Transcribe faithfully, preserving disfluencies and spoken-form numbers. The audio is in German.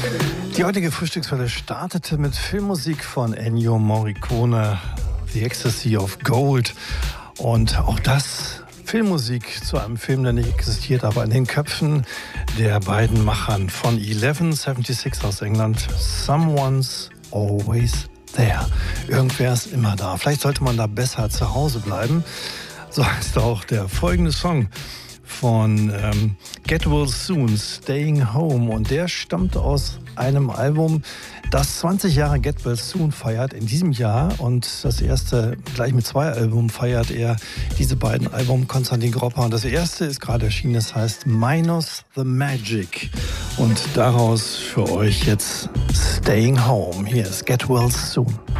Die heutige Frühstückswelle startete mit Filmmusik von Ennio Morricone, The Ecstasy of Gold. Und auch das Filmmusik zu einem Film, der nicht existiert, aber in den Köpfen der beiden Machern von elf sechsundsiebzig aus England. Someone's always there. Irgendwer ist immer da. Vielleicht sollte man da besser zu Hause bleiben. So heißt auch der folgende Song von ähm, Get Well Soon, Staying Home. Und der stammt aus einem Album, das zwanzig Jahre Get Well Soon feiert in diesem Jahr. Und das erste, gleich mit zwei Alben, feiert er diese beiden Alben Konstantin Gropper. Und das erste ist gerade erschienen, das heißt Minus the Magic. Und daraus für euch jetzt Staying Home. Hier ist Get Well Soon.